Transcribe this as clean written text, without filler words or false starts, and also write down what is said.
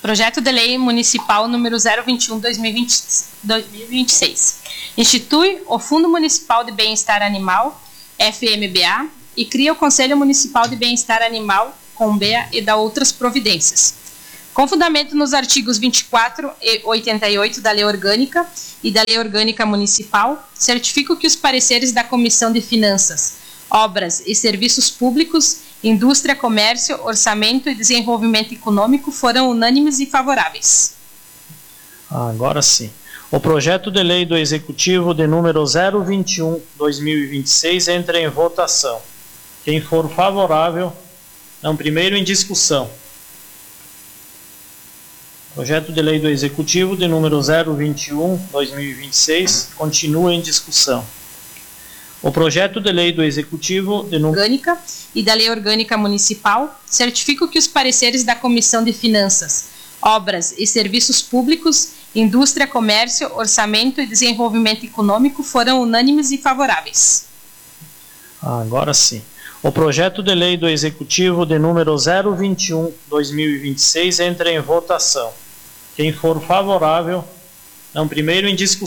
Projeto de Lei Municipal número 021/2026. Institui o Fundo Municipal de Bem-Estar Animal, FMBA, e cria o Conselho Municipal de Bem-Estar Animal, CONBEA, e dá outras providências. Com fundamento nos artigos 24 e 88 da Lei Orgânica e da Lei Orgânica Municipal, certifico que os pareceres da Comissão de Finanças, Obras e Serviços Públicos, Indústria, Comércio, Orçamento e Desenvolvimento Econômico foram unânimes e favoráveis. Agora sim. O projeto de lei do Executivo de número 021/2026 entra em votação. Quem for favorável, não, primeiro em discussão. Projeto de lei do Executivo de número 021/2026 continua em discussão. O projeto de lei do Executivo de número Orgânica e da Lei Orgânica Municipal, certifico que os pareceres da Comissão de Finanças, Obras e Serviços Públicos, Indústria, Comércio, Orçamento e Desenvolvimento Econômico foram unânimes e favoráveis. Agora sim. O projeto de lei do Executivo de número 021/2026 entra em votação. Quem for favorável, não, primeiro em discussão.